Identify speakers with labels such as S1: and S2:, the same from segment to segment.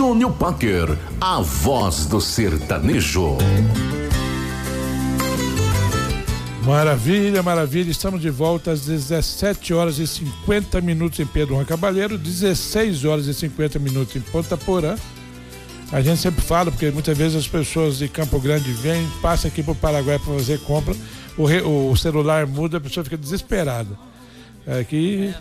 S1: Júnior Packer, a voz do sertanejo.
S2: Maravilha, maravilha. Estamos de volta às 17h50 em Pedro Juan Cabaleiro, 16h50 em Ponta Porã. A gente sempre fala, porque muitas vezes as pessoas de Campo Grande vêm, passam aqui para o Paraguai para fazer compra, o celular muda, a pessoa fica desesperada. Aqui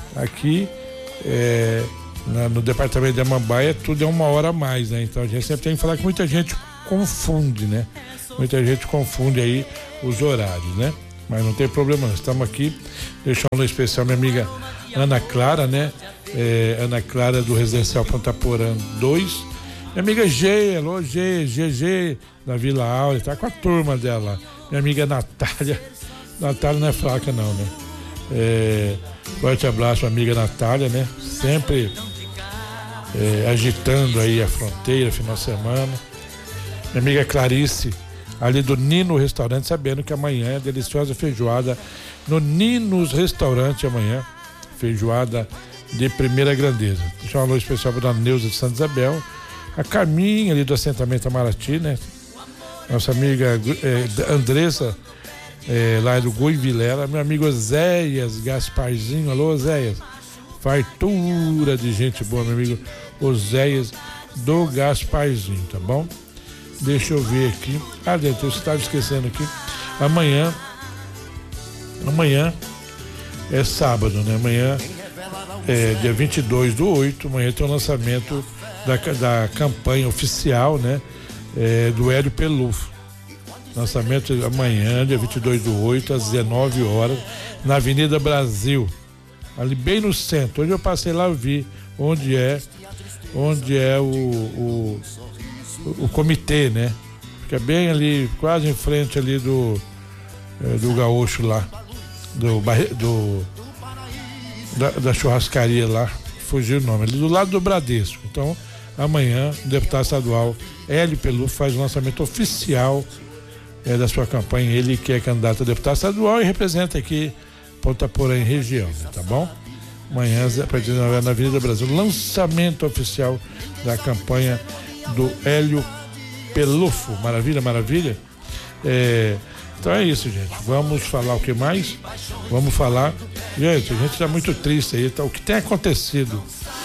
S2: no departamento de Amambaia tudo é 1 hora a mais, né? Então a gente sempre tem que falar que muita gente confunde, né? Muita gente confunde aí os horários, né? Mas não tem problema, nós estamos aqui. Deixar um especial minha amiga Ana Clara, né? Ana Clara do Residencial Ponta Porã 2. Minha amiga GG da Vila Áurea, tá com a turma dela. Minha amiga Natália não é fraca não, né? Forte abraço, amiga Natália, né? Sempre agitando aí a fronteira, final de semana. Minha amiga Clarice, ali do Nino Restaurante, sabendo que amanhã é deliciosa feijoada no Ninos Restaurante amanhã. Feijoada de primeira grandeza. Deixa um alô especial para a Neuza de Santa Isabel. A Carminha ali do assentamento Amaraty, né? Nossa amiga Andressa, lá do Goi Vilela. Meu amigo Oséias Gasparzinho. Alô, Oséias. Fartura de gente boa, meu amigo Oséias do Gasparzinho, tá bom? Deixa eu ver aqui. Gente, eu estava esquecendo aqui. Amanhã é sábado, né? Amanhã é dia 22/8. Amanhã tem o lançamento da campanha oficial, né? Do Hélio Pelufo. Lançamento amanhã, dia 22/8, às 19 horas, na Avenida Brasil, ali bem no centro. Hoje eu passei lá e vi onde é o comitê, né? Fica bem ali, quase em frente ali do gaúcho lá, da churrascaria lá, fugiu o nome, ali do lado do Bradesco. Então, amanhã, o deputado estadual Hélio Pelufo faz o lançamento oficial da sua campanha. Ele que é candidato a deputado estadual e representa aqui Ponta Porã em região, tá bom? Amanhã, a partir na Avenida Brasil, lançamento oficial da campanha do Hélio Pelufo. Maravilha, maravilha. Então é isso, gente. Vamos falar o que mais? Vamos falar. Gente, a gente está muito triste aí. Tá? O que tem acontecido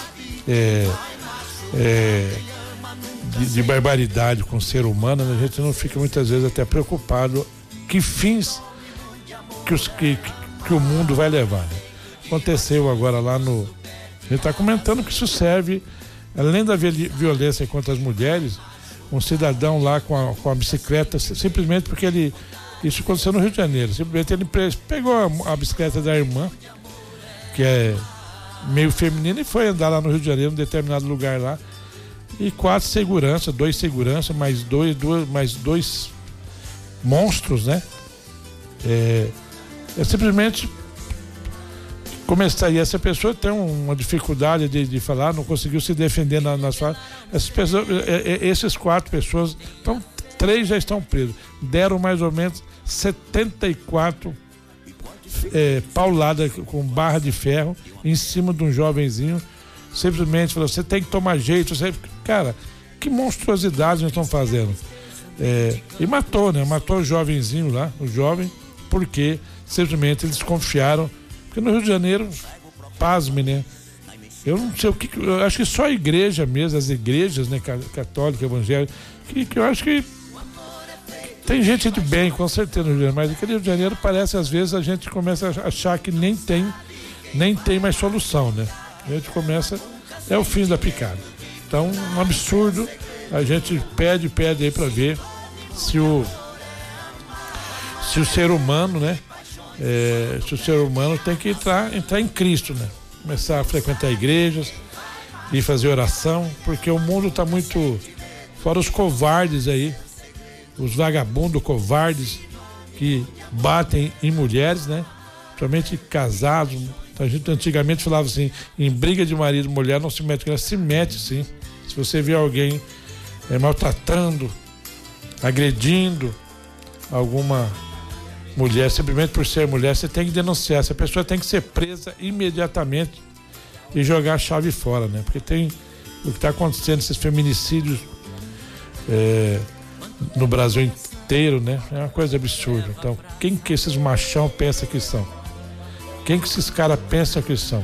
S2: de barbaridade com o ser humano, né? A gente não fica muitas vezes até preocupado que fins que o mundo vai levar, né? Aconteceu agora lá no... A gente está comentando que isso serve, além da violência contra as mulheres, um cidadão lá com a bicicleta, simplesmente porque isso aconteceu no Rio de Janeiro, simplesmente ele pegou a bicicleta da irmã, que é meio feminina, e foi andar lá no Rio de Janeiro, em determinado lugar lá, e 2 seguranças, mais dois monstros, né? Simplesmente começar, e essa pessoa tem uma dificuldade de falar, não conseguiu se defender nas falas. Essas pessoas, esses 4 pessoas, então 3 já estão presos. Deram mais ou menos 74 pauladas com barra de ferro em cima de um jovenzinho. Simplesmente falou: você tem que tomar jeito. Cara, que monstruosidade nós estamos fazendo. E matou, né? Matou o jovenzinho lá, o jovem, porque simplesmente eles confiaram. Porque no Rio de Janeiro, pasme, né? Eu não sei o que. Eu acho que só a igreja mesmo, as igrejas, né, católica, evangélica, que eu acho que tem gente de bem, com certeza, no Rio de Janeiro, mas aquele Rio de Janeiro parece, às vezes, a gente começa a achar que nem tem mais solução, né? A gente começa, é o fim da picada. Então, um absurdo. A gente pede aí para ver se o ser humano, né? Se o ser humano tem que entrar em Cristo, né? Começar a frequentar igrejas e fazer oração, porque o mundo está muito, fora os covardes aí, os vagabundos covardes que batem em mulheres, né? Principalmente casados. A gente antigamente falava assim, em briga de marido e mulher não se mete, ela se mete sim. Se você vê alguém maltratando, agredindo alguma mulher, simplesmente por ser mulher, você tem que denunciar. Essa pessoa tem que ser presa imediatamente e jogar a chave fora, né? Porque tem o que está acontecendo, esses feminicídios no Brasil inteiro, né? É uma coisa absurda. Então, quem que esses machão pensam que são? Quem que esses caras pensam que são?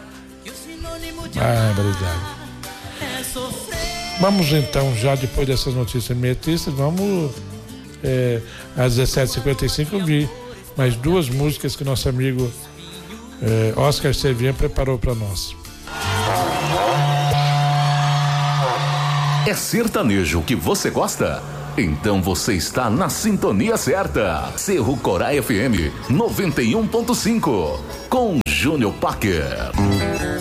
S2: Obrigado. Vamos então, já depois dessas notícias metistas, vamos às 17h55 ouvir mais duas músicas que nosso amigo Oscar Servian preparou para nós.
S1: É sertanejo que você gosta? Então você está na sintonia certa. Cerro Corá FM 91.5 com Júnior Parker.